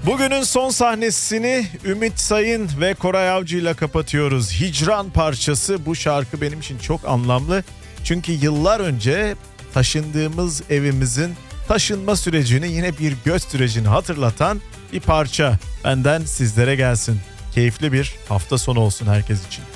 Bugünün son sahnesini Ümit Sayın ve Koray Avcı ile kapatıyoruz. Hicran parçası, bu şarkı benim için çok anlamlı. Çünkü yıllar önce taşındığımız evimizin taşınma sürecini, yine bir göç sürecini hatırlatan bir parça. Benden sizlere gelsin. Keyifli bir hafta sonu olsun herkes için.